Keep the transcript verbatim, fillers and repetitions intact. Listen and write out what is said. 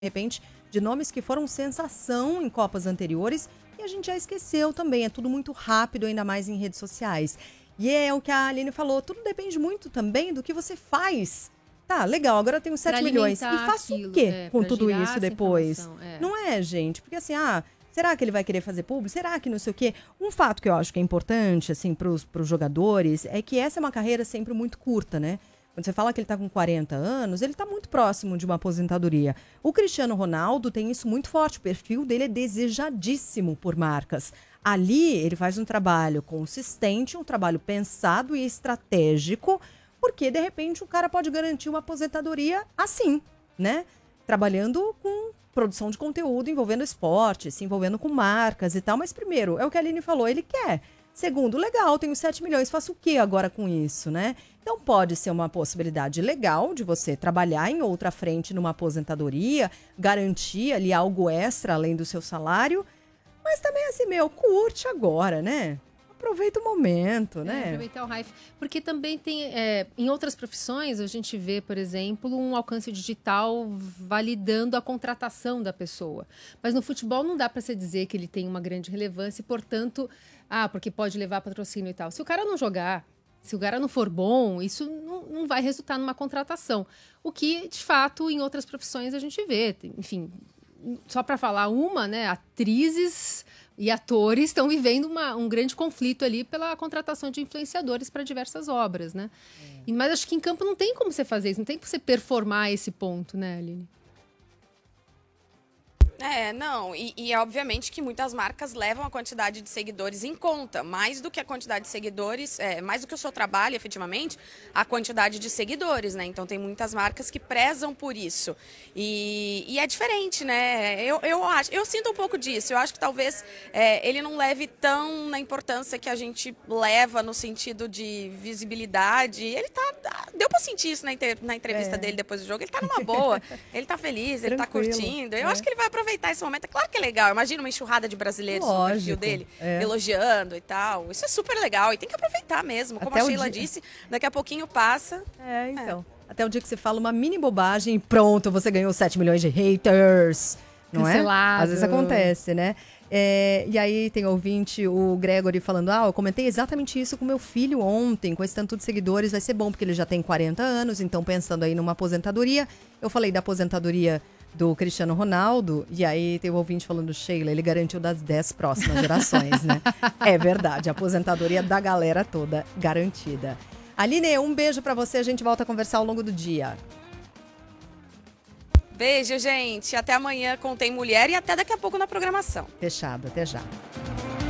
repente, de nomes que foram sensação em Copas anteriores e a gente já esqueceu também. É tudo muito rápido, ainda mais em redes sociais. E é o que a Aline falou, tudo depende muito também do que você faz. Tá, legal, agora eu tenho sete milhões. E faço aquilo, o quê é, com pra tudo girar isso essa depois? informação, é. Não é, gente? Porque assim, ah, será que ele vai querer fazer público? Será que não sei o quê? Um fato que eu acho que é importante, assim, pros, pros jogadores, é que essa é uma carreira sempre muito curta, né? Quando você fala que ele tá com quarenta anos, ele tá muito próximo de uma aposentadoria. O Cristiano Ronaldo tem isso muito forte, o perfil dele é desejadíssimo por marcas. Ali, ele faz um trabalho consistente, um trabalho pensado e estratégico, porque, de repente, o cara pode garantir uma aposentadoria assim, né? Trabalhando com produção de conteúdo envolvendo esporte, se envolvendo com marcas e tal. Mas, primeiro, é o que a Aline falou, ele quer. Segundo, legal, tenho sete milhões, faço o que agora com isso, né? Então, pode ser uma possibilidade legal de você trabalhar em outra frente numa aposentadoria, garantir ali algo extra além do seu salário, mas também assim, meu, curte agora, né? Aproveita o momento, né? É, aproveitar o hype. Porque também tem, é, em outras profissões, a gente vê, por exemplo, um alcance digital validando a contratação da pessoa. Mas no futebol não dá para se dizer que ele tem uma grande relevância e, portanto, ah, porque pode levar patrocínio e tal. Se o cara não jogar, se o cara não for bom, isso não, não vai resultar numa contratação. O que, de fato, em outras profissões a gente vê. Enfim, só para falar uma, né, atrizes e atores estão vivendo uma, um grande conflito ali pela contratação de influenciadores para diversas obras, né? É. E, mas acho que em campo não tem como você fazer isso, não tem como você performar esse ponto, né, Aline? É, não, e, e obviamente que muitas marcas levam a quantidade de seguidores em conta, mais do que a quantidade de seguidores, é, mais do que o seu trabalho, efetivamente, a quantidade de seguidores, né? Então tem muitas marcas que prezam por isso. E, e é diferente, né? Eu, eu acho, eu sinto um pouco disso. Eu acho que talvez é, ele não leve tão na importância que a gente leva no sentido de visibilidade. Ele tá. Deu pra sentir isso na, na entrevista é. dele depois do jogo. Ele tá numa boa, ele tá feliz, ele tá curtindo. Eu é. acho que ele vai aproveitar esse momento. É claro que é legal. Imagina uma enxurrada de brasileiros Lógico, no perfil dele, é. elogiando e tal. Isso é super legal e tem que aproveitar mesmo. Como Até a Sheila dia... disse, daqui a pouquinho passa. É, então. É. Até o dia que você fala uma mini bobagem e pronto, você ganhou sete milhões de haters. Não Cancelado. é? Às vezes acontece, né? É, e aí tem ouvinte, o Gregory, falando, ah, eu comentei exatamente isso com meu filho ontem, com esse tanto de seguidores, vai ser bom, porque ele já tem quarenta anos, então pensando aí numa aposentadoria. Eu falei da aposentadoria do Cristiano Ronaldo, e aí tem o ouvinte falando, Sheila, ele garantiu das dez próximas gerações, né? É verdade, a aposentadoria da galera toda garantida. Aline, um beijo pra você, a gente volta a conversar ao longo do dia. Beijo, gente. Até amanhã com Tem Mulher e até daqui a pouco na programação. Fechado, até já.